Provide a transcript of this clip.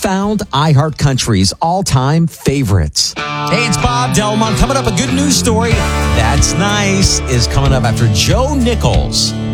found iHeartCountry's all-time favorites. Hey, it's Bob Delmont. Coming up, a good news story. That's Nice is coming up after Joe Nichols.